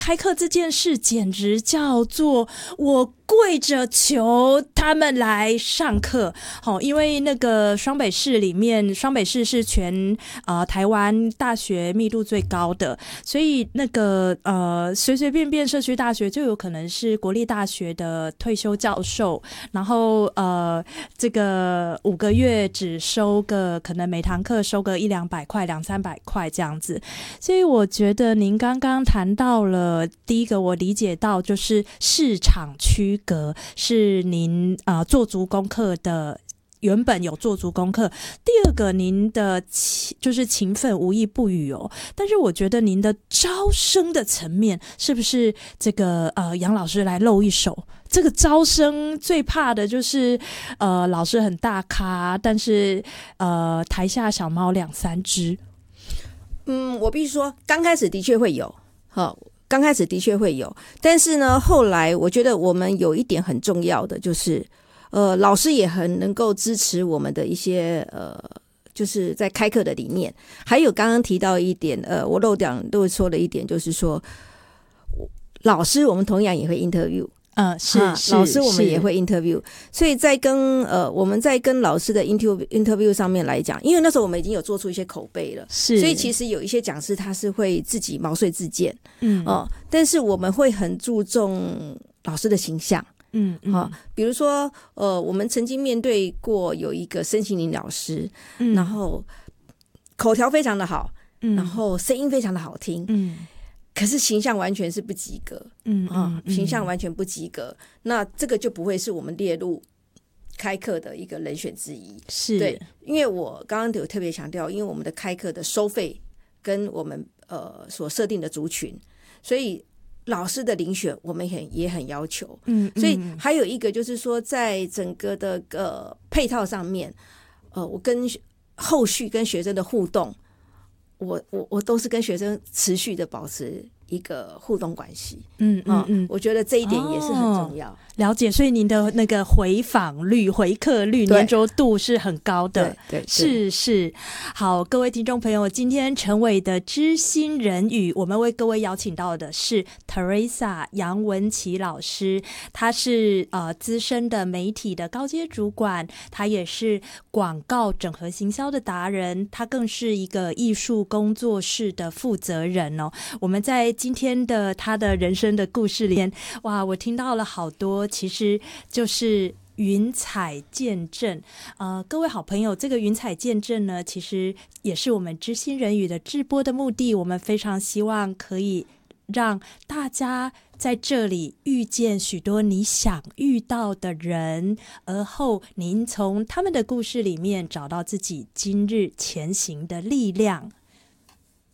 开课这件事简直叫做我跪着求他们来上课，因为那个双北市里面，双北市是全台湾大学密度最高的，所以那个随随便便社区大学就有可能是国立大学的退休教授，然后这个5个月只收个可能每堂课收个100-200块、200-300块这样子，所以我觉得您刚刚谈到了第一个，我理解到就是市场区隔是您做足功课的，原本有做足功课。第二个，您的就是勤奋无一不语哦。但是我觉得您的招生的层面，是不是这个杨老师来露一手？这个招生最怕的就是老师很大咖，但是台下小猫2-3只。 我必须说，刚开始的确会有，刚开始的确会有，但是呢，后来我觉得我们有一点很重要的就是，老师也很能够支持我们的一些就是在开课的理念。还有刚刚提到一点，我漏说了一点，就是说，老师我们同样也会 interview。是老师我们也会 interview， 所以在我们在跟老师的 interview 上面来讲，因为那时候我们已经有做出一些口碑了，所以其实有一些讲师他是会自己毛遂自荐，但是我们会很注重老师的形象，比如说我们曾经面对过有一个身心灵老师，然后口条非常的好，然后声音非常的好听，可是形象完全是不及格，形象完全不及格，那这个就不会是我们列入开课的一个人选之一。是对，因为我刚刚有特别强调，因为我们的开课的收费跟我们所设定的族群，所以老师的遴选我们也很要求。所以还有一个就是说，在整个的配套上面，我跟后续跟学生的互动。我都是跟学生持续的保持一个互动关系，我觉得这一点也是很重要。 了解，所以您的那个回访率、回课率、粘着度是很高的。对，是。好，各位听众朋友，今天陈伟的知心人语，我们为各位邀请到的是 Teresa 杨文琪老师，她是资深的媒体的高阶主管，她也是广告整合行销的达人，她更是一个艺术工作室的负责人哦。我们在今天的她的人生的故事里面，哇，我听到了好多，其实就是云彩见证。各位好朋友，这个云彩见证呢，其实也是我们知心人语的直播的目的。我们非常希望可以让大家在这里遇见许多你想遇到的人，而后您从他们的故事里面找到自己今日前行的力量。